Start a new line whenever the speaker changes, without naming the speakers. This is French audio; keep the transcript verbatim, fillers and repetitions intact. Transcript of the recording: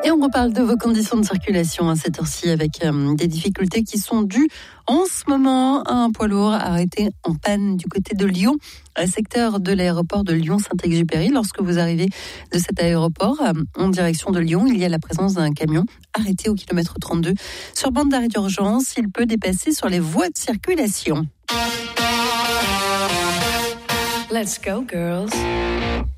Et on reparle de vos conditions de circulation à cette heure-ci avec euh, des difficultés qui sont dues en ce moment à un poids lourd arrêté en panne du côté de Lyon, secteur de l'aéroport de Lyon-Saint-Exupéry. Lorsque vous arrivez de cet aéroport euh, en direction de Lyon, il y a la présence d'un camion arrêté au kilomètre trente-deux. Sur bande d'arrêt d'urgence, il peut dépasser sur les voies de circulation.
Let's go, girls.